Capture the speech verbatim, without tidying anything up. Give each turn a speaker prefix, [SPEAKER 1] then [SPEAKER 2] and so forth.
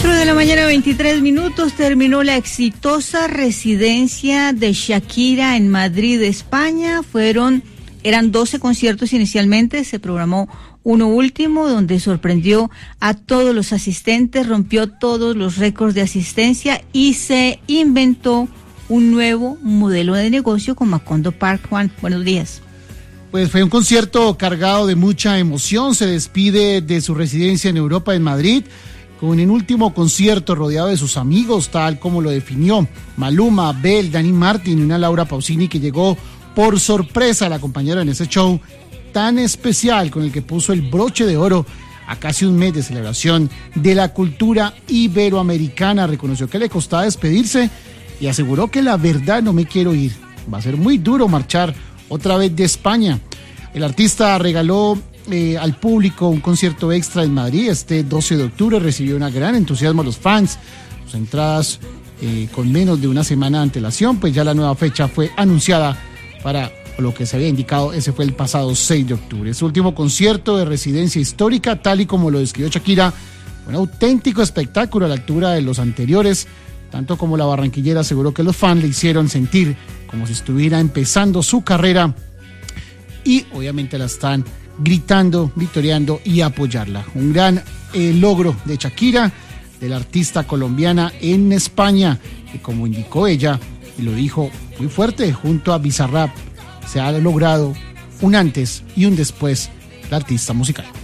[SPEAKER 1] cuatro de la mañana, veintitrés minutos, terminó la exitosa residencia de Shakira en Madrid, España. Fueron, eran doce conciertos inicialmente, se programó uno último donde sorprendió a todos los asistentes, rompió todos los récords de asistencia y se inventó un nuevo modelo de negocio con Macondo Park. Juan, buenos días.
[SPEAKER 2] Pues fue un concierto cargado de mucha emoción. Se despide de su residencia en Europa, en Madrid, con un último concierto rodeado de sus amigos, tal como lo definió Maluma, Abel, Dani Martin y una Laura Pausini que llegó por sorpresa a la acompañaron en ese show tan especial con el que puso el broche de oro a casi un mes de celebración de la cultura iberoamericana. Reconoció que le costaba despedirse y aseguró que la verdad no me quiero ir. Va a ser muy duro marchar otra vez de España. El artista regaló eh, al público un concierto extra en Madrid este doce de octubre. Recibió un gran entusiasmo a los fans. Sus entradas eh, con menos de una semana de antelación, pues ya la nueva fecha fue anunciada para lo que se había indicado. Ese fue el pasado seis de octubre. Su último concierto de residencia histórica, tal y como lo describió Shakira, un auténtico espectáculo a la altura de los anteriores. Tanto como la barranquillera aseguró que los fans le hicieron sentir como si estuviera empezando su carrera y obviamente la están gritando, victoriando y apoyarla. Un gran eh, logro de Shakira, de la artista colombiana en España, que como indicó ella, y lo dijo muy fuerte, junto a Bizarrap, se ha logrado un antes y un después la artista musical.